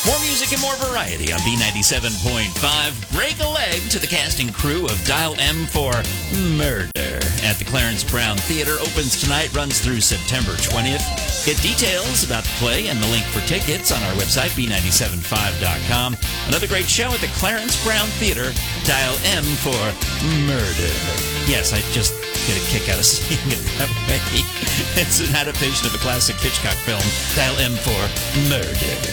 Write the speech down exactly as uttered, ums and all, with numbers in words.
More music and more variety on B ninety-seven point five. Break a leg to the cast and crew of Dial M for Murder at the Clarence Brown Theater. Opens tonight, runs through September twentieth. Get details about the play and the link for tickets on our website, B nine seven five dot com. Another great show at the Clarence Brown Theater. Dial M for Murder. Yes, I just get a kick out of seeing it that way. It's an adaptation of a classic Hitchcock film, Dial M for Murder.